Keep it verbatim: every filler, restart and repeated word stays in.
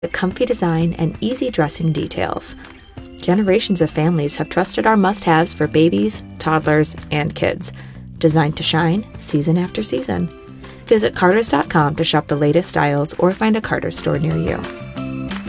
The comfy design and easy dressing details. Generations of families have trusted our must-haves for babies, toddlers, and kids. Designed to shine season after season. Visit Carter's dot com to shop the latest styles or find a Carter's store near you.